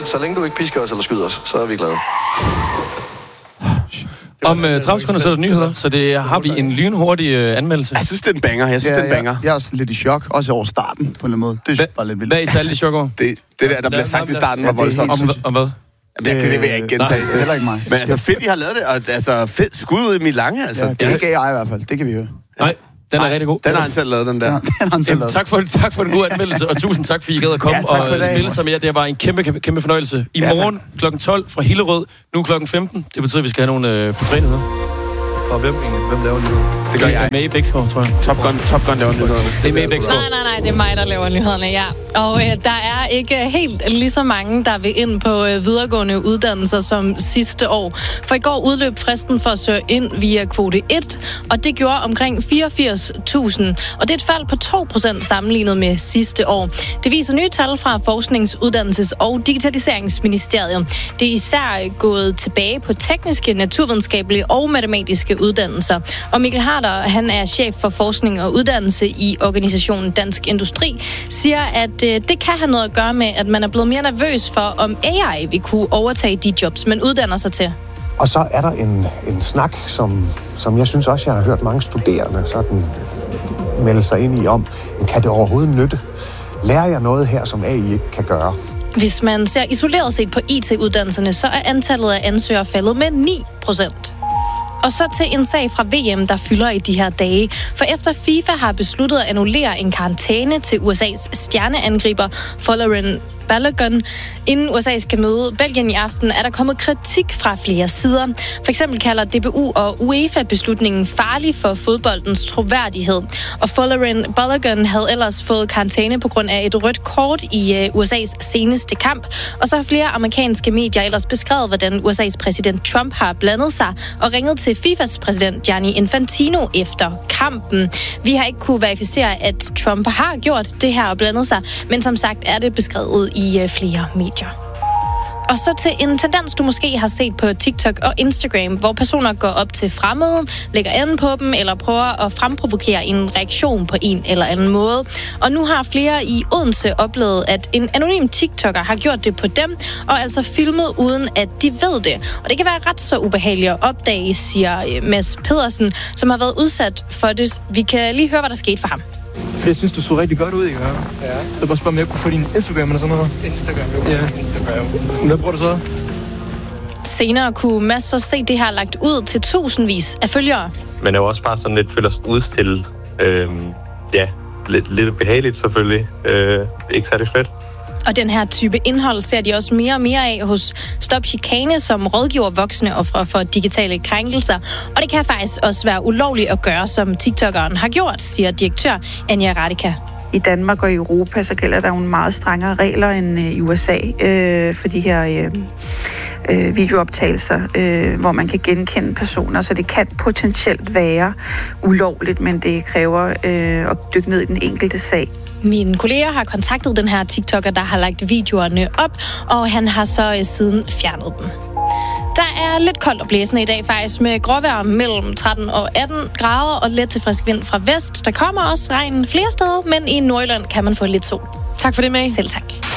Så længe du ikke pisker os eller skyder os, så er vi glade. Om 30 sekunder så er der nyheder, så det har vi en lynhurtig anmeldelse. Jeg synes, det er en banger. Jeg er også lidt i chok, også over starten på en eller anden måde. Det er bare lidt vildt. Hvad er I særligt i chok over? Det der bliver sagt i starten, var voldsomt. Om hvad? Det vil jeg ikke gentage. Det er heller ikke mig. Men altså fedt, I har lavet det, og altså fedt skud ud i mit lange, altså. Ja, det er ikke AI i hvert fald, det kan vi høre. Nej, den er rigtig god. Den har han selv lavet, den der. Tak for den gode anmeldelse, og tusind tak, for I gad at komme og spille sig med. Det var en kæmpe fornøjelse. I morgen kl. 12 fra Hillerød, nu kl. 15. Det betyder, at vi skal have nogle på 3 nyheder. Fra hvem egentlig? Hvem laver nyheder? Det gør jeg. Med i Bækskov, tror jeg. Top Gun laver nyhederne. Det er med i Bækskov. Nej, det er mig, der laver nyhederne, ja. Og der er ikke helt lige så mange, der vil ind på videregående uddannelser som sidste år. For i går udløb fristen for at søge ind via kvote 1, og det gjorde omkring 84.000. Og det er et fald på 2% sammenlignet med sidste år. Det viser nye tal fra Forsknings-, Uddannelses- og Digitaliseringsministeriet. Det er især gået tilbage på tekniske, naturvidenskabelige og matematiske uddannelser. Og Mikkel Harder, han er chef for forskning og uddannelse i organisationen Dansk Industri, siger, at det kan have noget at gøre med, at man er blevet mere nervøs for, om AI vil kunne overtage de jobs, man uddanner sig til. Og så er der en snak, som jeg synes også, jeg har hørt mange studerende sådan melde sig ind i om, kan det overhovedet nytte? Lærer jeg noget her, som AI ikke kan gøre? Hvis man ser isoleret set på IT-uddannelserne, så er antallet af ansøgere faldet med 9%. Og så til en sag fra VM, der fylder i de her dage. For efter FIFA har besluttet at annullere en karantæne til USA's stjerneangriber Folarin Balogun, inden USA skal møde Belgien i aften, er der kommet kritik fra flere sider. For eksempel kalder DBU og UEFA beslutningen farlig for fodboldens troværdighed. Og Folarin Balogun havde ellers fået karantæne på grund af et rødt kort i USA's seneste kamp. Og så har flere amerikanske medier ellers beskrevet, hvordan USA's præsident Trump har blandet sig og ringet til FIFAs præsident Gianni Infantino efter kampen. Vi har ikke kunne verificere, at Trump har gjort det her og blandet sig, men som sagt er det beskrevet i flere medier. Og så til en tendens, du måske har set på TikTok og Instagram, hvor personer går op til fremmede, lægger an på dem, eller prøver at fremprovokere en reaktion på en eller anden måde. Og nu har flere i Odense oplevet, at en anonym TikToker har gjort det på dem, og altså filmet uden at de ved det. Og det kan være ret så ubehageligt at opdage, siger Mads Pedersen, som har været udsat for det. Vi kan lige høre, hvad der skete for ham. For jeg synes, du så rigtig godt ud, ikke? Ja. Så bare spørge, om jeg kunne få din Instagram eller sådan noget. Instagram. Hvad bruger du så? Senere kunne Mads så se det her lagt ud til tusindvis af følgere. Men jeg var også bare sådan lidt føler sig udstillet. Lidt behageligt selvfølgelig. Ikke særlig fedt. Og den her type indhold ser de også mere og mere af hos Stop Chikane, som rådgiver voksne ofre for digitale krænkelser. Og det kan faktisk også være ulovligt at gøre, som TikTokeren har gjort, siger direktør Anja Radika. I Danmark og i Europa, så gælder der jo meget strengere regler end i USA for de her videooptagelser, hvor man kan genkende personer, så det kan potentielt være ulovligt, men det kræver at dykke ned i den enkelte sag. Mine kolleger har kontaktet den her TikToker, der har lagt videoerne op, og han har så siden fjernet dem. Der er lidt koldt og blæsende i dag faktisk, med gråvejr mellem 13 og 18 grader og let til frisk vind fra vest. Der kommer også regn flere steder, men i Nordjylland kan man få lidt sol. Tak for det, May. Selv tak.